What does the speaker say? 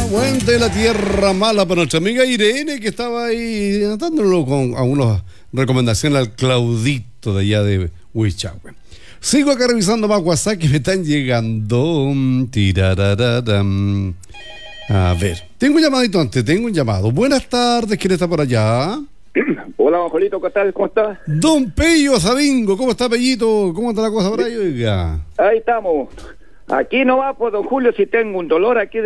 Puente de la Tierra Mala para nuestra amiga Irene, que estaba ahí dándolo con algunas recomendaciones al Claudito de allá de Huichahue. Sigo acá revisando más WhatsApp que me están llegando. Tirarararam. A ver, tengo un llamadito antes, tengo un llamado. Buenas tardes, ¿quién está por allá? Hola, don Jolito, ¿qué tal? ¿Cómo estás? Don Pello Sabingo, ¿cómo está, Pellito? ¿Cómo está la cosa por ahí, oiga? Ahí estamos. Aquí no va, pues, don Julio, si tengo un dolor aquí